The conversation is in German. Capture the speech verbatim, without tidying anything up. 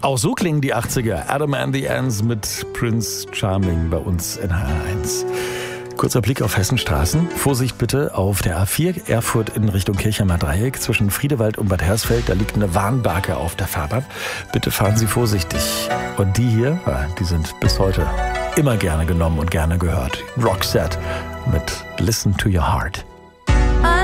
Auch so klingen die achtziger. Adam and the Ants mit Prince Charming bei uns in H R eins. Kurzer Blick auf Hessenstraßen. Vorsicht bitte auf der A vier Erfurt in Richtung Kirchheimer Dreieck zwischen Friedewald und Bad Hersfeld. Da liegt eine Warnbarke auf der Fahrbahn. Bitte fahren Sie vorsichtig. Und die hier, die sind bis heute immer gerne genommen und gerne gehört. Roxette mit Listen to Your Heart.